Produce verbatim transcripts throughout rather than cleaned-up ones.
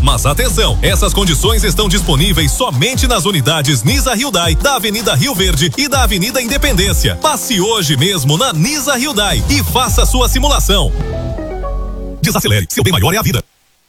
Mas atenção, essas condições estão disponíveis somente nas unidades Nisa Hyundai da Avenida Rio Verde e da Avenida Independência. Passe hoje mesmo na Nisa Hyundai e faça sua simulação. Desacelere, seu bem maior é a vida.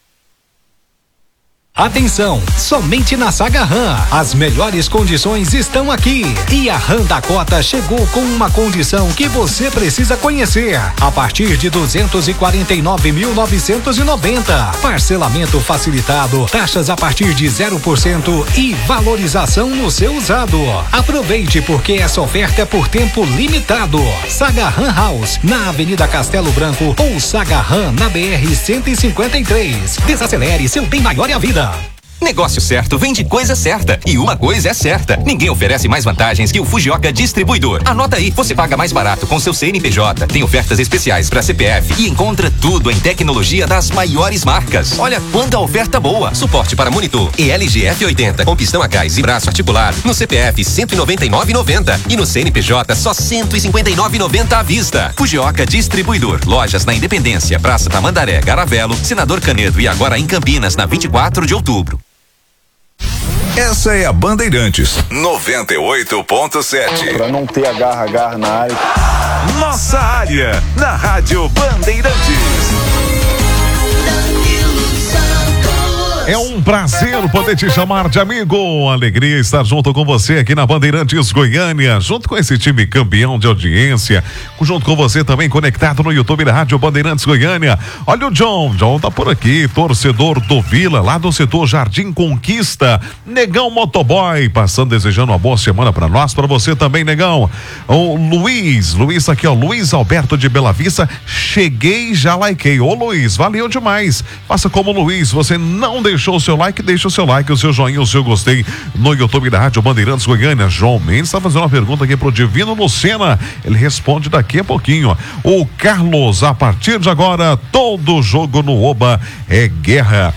Atenção, somente na Saga Ram, as melhores condições estão aqui. E a Ram Dakota chegou com uma condição que você precisa conhecer. A partir de duzentos e quarenta e nove mil novecentos e noventa, parcelamento facilitado, taxas a partir de zero por cento e valorização no seu usado. Aproveite porque essa oferta é por tempo limitado. Saga Ram House, na Avenida Castelo Branco ou Saga Ram na B R cento e cinquenta e três. Desacelere, seu bem maior é a vida. Negócio certo vem de coisa certa. E uma coisa é certa: ninguém oferece mais vantagens que o Fujioka Distribuidor. Anota aí, você paga mais barato com seu C N P J, tem ofertas especiais para C P F e encontra tudo em tecnologia das maiores marcas. Olha quanta oferta boa. Suporte para monitor E L G F oitenta com pistão a gás e braço articulado. No C P F cento e noventa e nove reais e noventa centavos e no C N P J só cento e cinquenta e nove reais e noventa centavos à vista. Fujioka Distribuidor. Lojas na Independência, Praça Tamandaré, Garavelo, Senador Canedo e agora em Campinas na vinte e quatro de outubro. Essa é a Bandeirantes noventa e oito ponto sete. Pra não ter agarra-agarra na área. Nossa área, na Rádio Bandeirantes. É um prazer poder te chamar de amigo. Alegria estar junto com você aqui na Bandeirantes Goiânia, junto com esse time campeão de audiência, junto com você também conectado no YouTube da Rádio Bandeirantes Goiânia. Olha o John, John tá por aqui, torcedor do Vila, lá do setor Jardim Conquista. Negão Motoboy, passando, desejando uma boa semana pra nós, pra você também, Negão. O Luiz, Luiz aqui, ó, Luiz Alberto de Bela Vista, cheguei, já likei. Ô Luiz, valeu demais. Faça como o Luiz, você não deixou o seu like, deixa o seu like, o seu joinha, o seu gostei no YouTube da Rádio Bandeirantes Goiânia. João Mendes está fazendo uma pergunta aqui pro Divino Lucena, ele responde daqui a pouquinho. O Carlos, a partir de agora, todo jogo no Oba é guerra.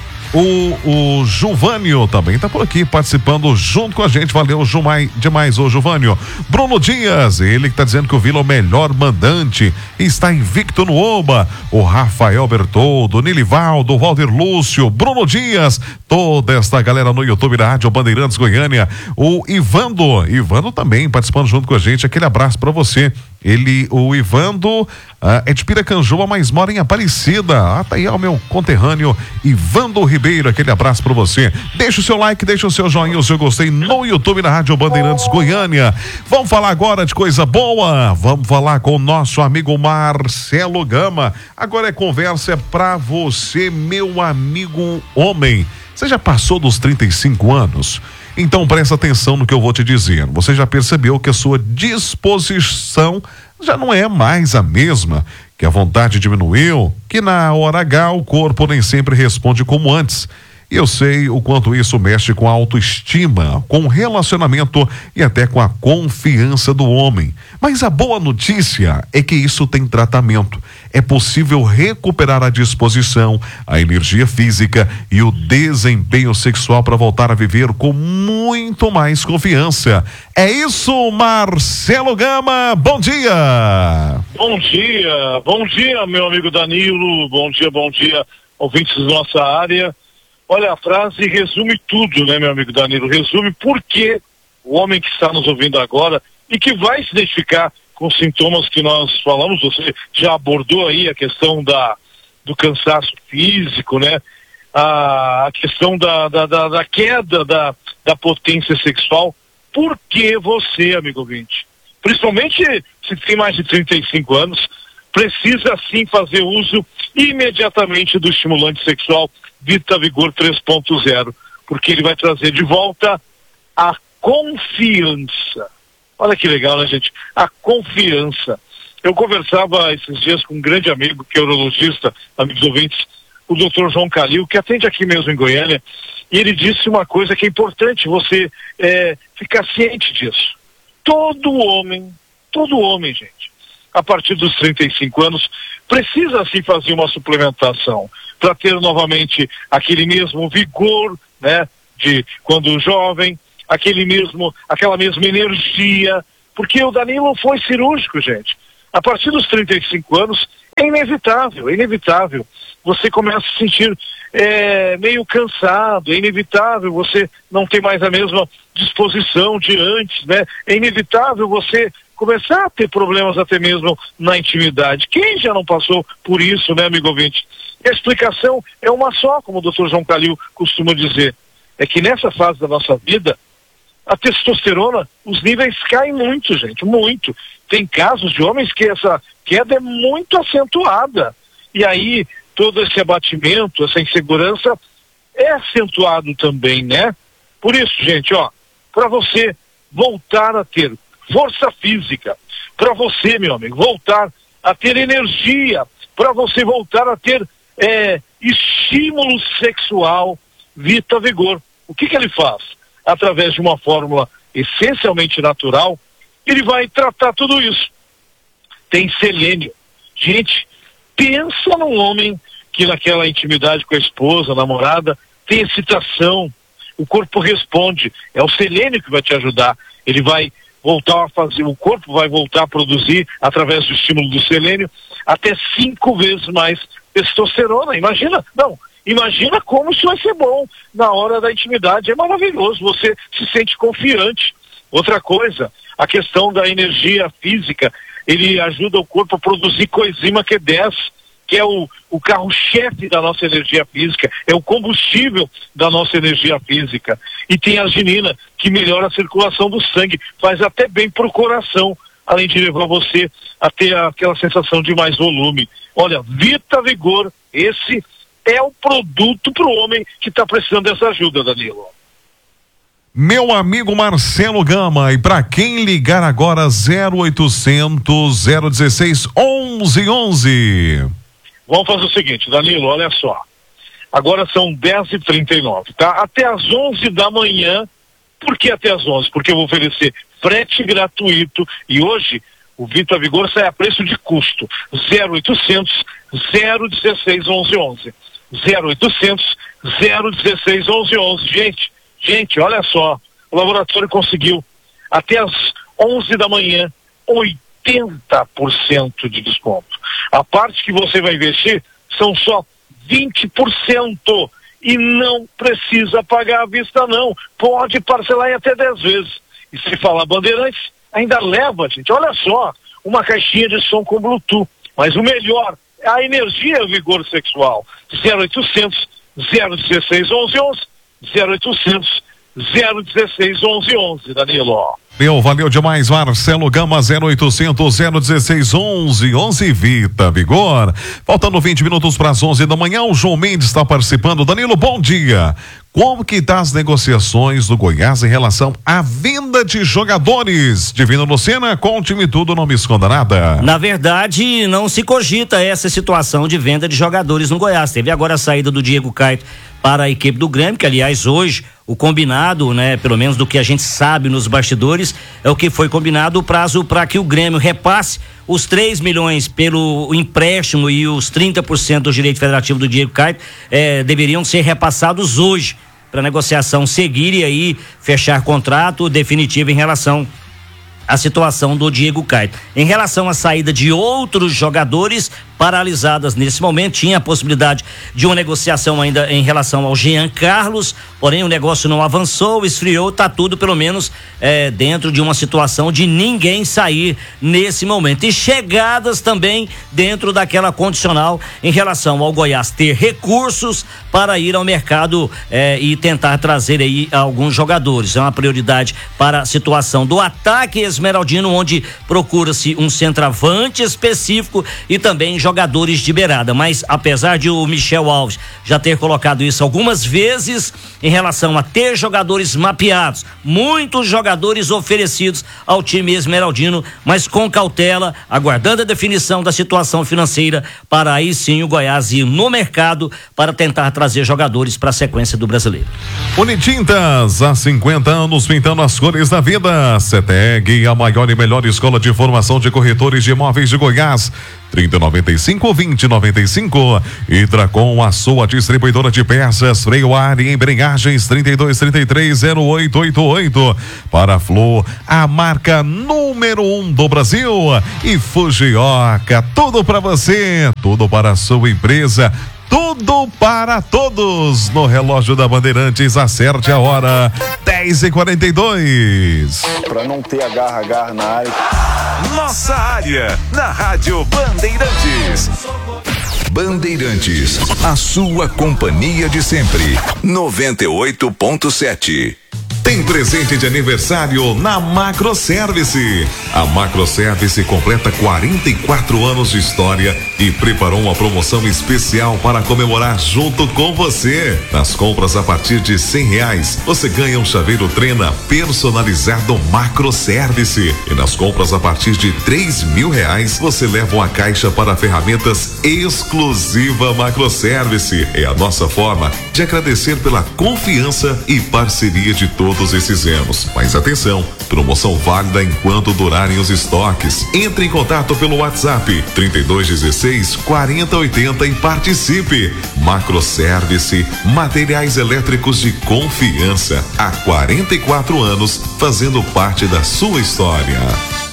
O, o Juvânio também tá por aqui participando junto com a gente. Valeu, Jumai, demais, ô Juvânio. Bruno Dias, ele que tá dizendo que o Vila é o melhor mandante, está invicto no Oba. O Rafael Bertoldo, Nilivaldo, Walter Lúcio, Bruno Dias, toda esta galera no YouTube da Rádio Bandeirantes Goiânia. O Ivando, Ivando também participando junto com a gente. Aquele abraço pra você. Ele, o Ivando, ah, é de Piracanjuba, mas mora em Aparecida. Ah, tá aí, ó, o meu conterrâneo Ivando Ribeiro, aquele abraço pra você. Deixa o seu like, deixa o seu joinha, o seu gostei no YouTube da Rádio Bandeirantes Goiânia. Vamos falar agora de coisa boa. Vamos falar com o nosso amigo Marcelo Gama. Agora é conversa pra você, meu amigo homem. Você já passou dos trinta e cinco anos? Então presta atenção no que eu vou te dizer. Você já percebeu que a sua disposição já não é mais a mesma, que a vontade diminuiu, que na hora H o corpo nem sempre responde como antes. E eu sei o quanto isso mexe com a autoestima, com o relacionamento e até com a confiança do homem. Mas a boa notícia é que isso tem tratamento. É possível recuperar a disposição, a energia física e o desempenho sexual para voltar a viver com muito mais confiança. É isso, Marcelo Gama. Bom dia! Bom dia, bom dia, meu amigo Danilo. Bom dia, bom dia, ouvintes da nossa área. Olha, a frase resume tudo, né, meu amigo Danilo? Resume por que o homem que está nos ouvindo agora e que vai se identificar com os sintomas que nós falamos, você já abordou aí a questão da, do cansaço físico, né? A, a questão da, da, da, da queda da, da potência sexual. Por que você, amigo ouvinte, principalmente se tem mais de trinta e cinco anos, precisa sim fazer uso imediatamente do estimulante sexual Vita Vigor três ponto zero, porque ele vai trazer de volta a confiança. Olha que legal, né, gente? A confiança. Eu conversava esses dias com um grande amigo, que é urologista, amigos ouvintes, o doutor João Calil, que atende aqui mesmo em Goiânia, e ele disse uma coisa que é importante você é, ficar ciente disso. Todo homem, todo homem, gente, a partir dos trinta e cinco anos, precisa sim fazer uma suplementação para ter novamente aquele mesmo vigor, né, de quando jovem, aquele mesmo, aquela mesma energia, porque o Danilo foi cirúrgico, gente. A partir dos trinta e cinco anos, É inevitável, é inevitável. Você começa a se sentir é, meio cansado, é inevitável você não ter mais a mesma disposição de antes, né? É inevitável você começar a ter problemas até mesmo na intimidade. Quem já não passou por isso, né, amigo ouvinte? E a explicação é uma só, como o doutor João Calil costuma dizer. É que nessa fase da nossa vida, a testosterona, os níveis caem muito, gente, muito. Tem casos de homens que essa queda é muito acentuada. E aí, todo esse abatimento, essa insegurança é acentuado também, né? Por isso, gente, ó, para você voltar a ter força física, para você, meu amigo, voltar a ter energia, para você voltar a ter é, estímulo sexual, Vita Vigor. O que que ele faz? Através de uma fórmula essencialmente natural, ele vai tratar tudo isso. Tem selênio. Gente, pensa num homem que naquela intimidade com a esposa, a namorada, tem excitação, o corpo responde, é o selênio que vai te ajudar. Ele vai voltar a fazer, o corpo vai voltar a produzir, através do estímulo do selênio, até cinco vezes mais testosterona. Imagina, não, imagina como isso vai ser bom na hora da intimidade. É maravilhoso, você se sente confiante. Outra coisa, a questão da energia física, ele ajuda o corpo a produzir coenzima Q dez, que é o, o carro-chefe da nossa energia física, é o combustível da nossa energia física. E tem a arginina, que melhora a circulação do sangue, faz até bem pro coração, além de levar você a ter aquela sensação de mais volume. Olha, Vita Vigor, esse é o produto pro homem que está precisando dessa ajuda, Danilo. Meu amigo Marcelo Gama, e para quem ligar agora, zero oitocentos, zero dezesseis, onze onze. Vamos fazer o seguinte, Danilo, olha só. Agora são dez e trinta e nove, tá? Até às onze da manhã. Por que até às onze? Porque eu vou oferecer frete gratuito e hoje o Vita Vigor sai a preço de custo. zero oitocentos, zero dezesseis, onze onze. zero oitocentos, zero dezesseis, onze onze. Gente, gente, olha só. O laboratório conseguiu até às onze da manhã oitenta por cento de desconto. A parte que você vai investir são só vinte por cento e não precisa pagar à vista não, pode parcelar em até dez vezes. E se falar Bandeirantes, ainda leva, gente, olha só, uma caixinha de som com Bluetooth, mas o melhor é a energia Vigor Sexual. Zero oitocentos, zero dezesseis, onze onze, zero oitocentos, zero dezesseis, onze onze, Danilo. Meu, valeu demais, Marcelo Gama, zero oitocentos, zero dezesseis, onze onze, Vita Vigor. Faltando vinte minutos para as onze da manhã, o João Mendes está participando. Danilo, bom dia. Como que tá as negociações do Goiás em relação à venda de jogadores? Divino Lucena, conte-me tudo, não me esconda nada. Na verdade, não se cogita essa situação de venda de jogadores no Goiás. Teve agora a saída do Diego Caetano para a equipe do Grêmio, que aliás hoje o combinado, né, pelo menos do que a gente sabe nos bastidores, é o que foi combinado, o prazo para que o Grêmio repasse os três milhões pelo empréstimo e os trinta por cento do direito federativo do Diego Caetano eh, deveriam ser repassados hoje para a negociação seguir e aí fechar contrato definitivo em relação à situação do Diego Caetano. Em relação à saída de outros jogadores paralisadas nesse momento, tinha a possibilidade de uma negociação ainda em relação ao Jean Carlos, porém o negócio não avançou, esfriou, tá tudo pelo menos é, dentro de uma situação de ninguém sair nesse momento. E chegadas também dentro daquela condicional em relação ao Goiás ter recursos para ir ao mercado é, e tentar trazer aí alguns jogadores. É uma prioridade para a situação do ataque esmeraldino, onde procura-se um centroavante específico e também jogadores de beirada, mas apesar de o Michel Alves já ter colocado isso algumas vezes em relação a ter jogadores mapeados, muitos jogadores oferecidos ao time esmeraldino, mas com cautela, aguardando a definição da situação financeira para aí sim o Goiás ir no mercado para tentar trazer jogadores para a sequência do Brasileiro. Unitintas, há cinquenta anos pintando as cores da vida. CETEG, a maior e melhor escola de formação de corretores de imóveis de Goiás. trinta noventa e cinco, vinte noventa e cinco. Hidracom, a sua distribuidora de peças, freio ar e embreagens, trinta e dois, trinta e três, zero oito oito oito. Para Flor, a marca número um do Brasil. E Fujioka, tudo para você, tudo para a sua empresa. Tudo para todos. No relógio da Bandeirantes, acerte a hora, dez e quarenta e dois. Para não ter agarra-agarra na área. Nossa área, na Rádio Bandeirantes. Bandeirantes, a sua companhia de sempre. noventa e oito ponto sete. Tem presente de aniversário na Macroservice. A Macroservice completa quarenta e quatro anos de história e preparou uma promoção especial para comemorar junto com você. Nas compras a partir de cem reais, você ganha um chaveiro Trena personalizado Macroservice. E nas compras a partir de três mil reais, você leva uma caixa para ferramentas exclusiva Macroservice. É a nossa forma de agradecer pela confiança e parceria de todos Todos esses anos. Mas atenção, promoção válida enquanto durarem os estoques. Entre em contato pelo WhatsApp trinta e dois dezesseis, quarenta oitenta e participe. Macroservice, materiais elétricos de confiança. Há quarenta e quatro anos, fazendo parte da sua história.